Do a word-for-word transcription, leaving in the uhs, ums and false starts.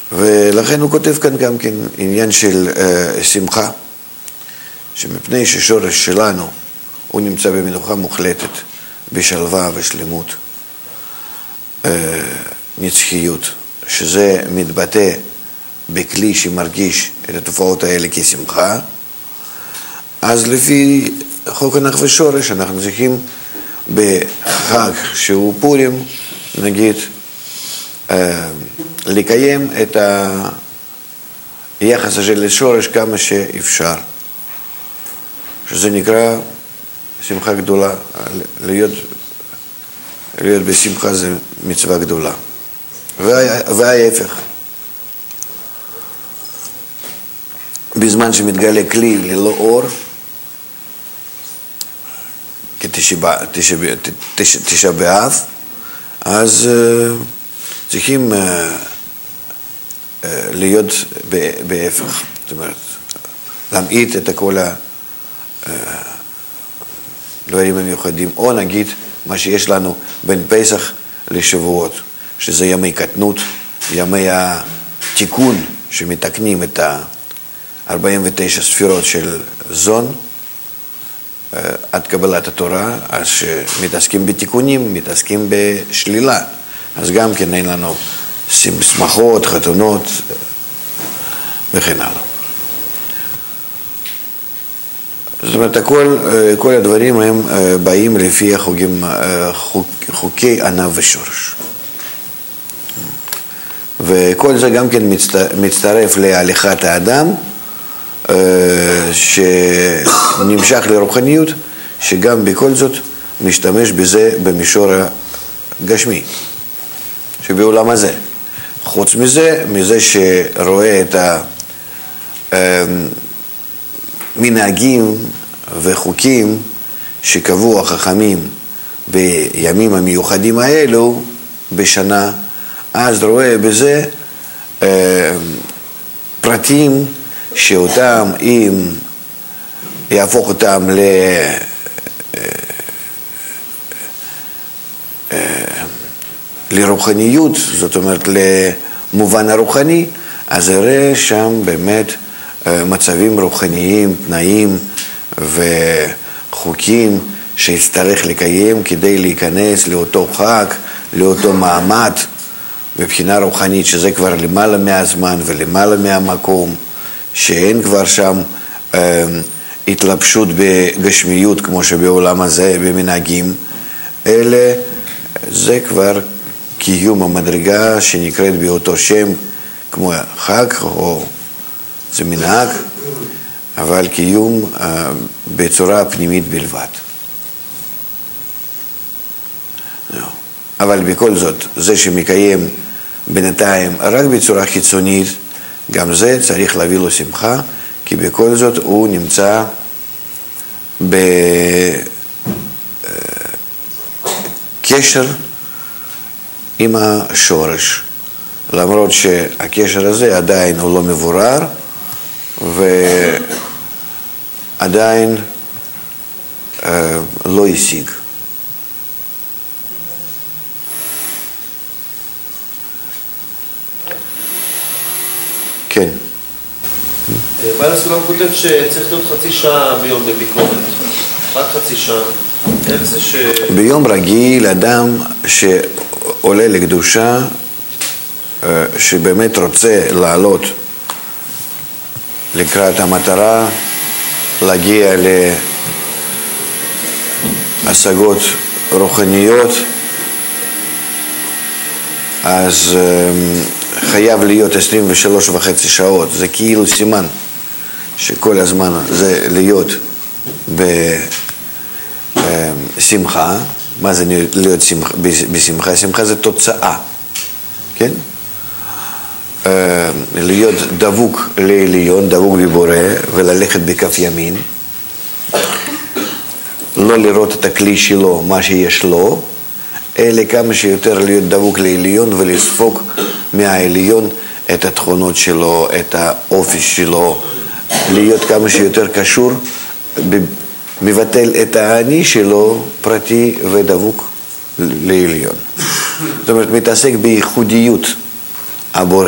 ולכן הוא כותב כאן גם כן עניין של uh, שמחה, שמפני ששורש שלנו הוא נמצא במנוחה מוחלטת, בשלווה ושלמות, uh, נצחיות, שזה מתבטא בכלי שמרגיש את התופעות האלה כשמחה, אז לפי חוק הנחש ושורש אנחנו צריכים בחג שהוא פורים, נגיד, לקיים את היחס הזה לשורש כמה שאפשר, שזה נקרא שמחה גדולה. להיות, להיות בשמחה זה מצווה גדולה, וההפך. בזמן שמתגלה כלי ללא אור, כתשעה באב, אז צריכים להיות בהפך, זאת אומרת, להמעיט את כל הדברים המיוחדים, או נגיד מה שיש לנו בין פסח לשבועות, שזה ימי קטנות, ימי התיקון שמתקנים את ה-ארבעים ותשע ספירות של זון, עד קבלת התורה, אז שמתעסקים בתיקונים, מתעסקים בשלילה. אז גם כן אין לנו שמחות, חתונות וכן הלאה. זאת אומרת, כל, כל הדברים הם באים לפי החוגים, חוק, חוקי ענב ושורש. וכל זה גם כן מצטרף להליכת האדם, שנמשך לרוחניות, שגם בכל זאת משתמש בזה במישור הגשמי, שבעולם הזה. חוץ מזה, מזה שרואה את המנהגים וחוקים שקבעו החכמים בימים המיוחדים האלו בשנה, אז רואה בזה פרטים שאותם, אם יהפוך אותם ל... לרוחניות, זאת אומרת למובן הרוחני, אז יראה שם באמת מצבים רוחניים, תנאים וחוקים שיצטרך לקיים כדי להיכנס לאותו חג, לאותו מעמד מבחינה רוחנית, שזה כבר למעלה מהזמן ולמעלה מהמקום, שאין כבר שם אה, התלבשות בגשמיות כמו שבעולם הזה במנהגים, אלא זה כבר קיום המדרגה שנקראת באותו שם כמו חג או זה מנהג, אבל קיום אה, בצורה פנימית בלבד. אבל בכל זאת, זה שמקיים בינתיים רק בצורה חיצונית, גם זה צריך להביא לו שמחה, כי בכל זאת הוא נמצא בקשר עם השורש, למרות שהקשר הזה עדיין הוא לא מבורר, ועדיין אה, לא השיג. כן. בעל הסולם כותב שצריך להיות חצי שעה ביום בביקורת. רק חצי שעה. איך זה ש... ביום רגיל, אדם שעולה לקדושה, שבאמת רוצה לעלות לקראת המטרה, להגיע להשגות רוחניות, אז חייב להיות עשרים ושלוש וחצי שעות. זה כאילו סימן שכל הזמן זה להיות בשמחה. מה זה להיות בשמחה? שמחה זה תוצאה, כן? להיות דבוק לעליון, דבוק בבורא, וללכת בכף ימין, לא לראות את הכלי שלו, מה שיש לו, אלא כמה שיותר להיות דבוק לעליון ולספוג מהעליון את התכונות שלו, את האופי שלו, להיות כמה שיותר קשור, מבטל את האני שלו, פרטי ודבוק לעליון. זאת אומרת, מתעסק בייחודיות הבורא.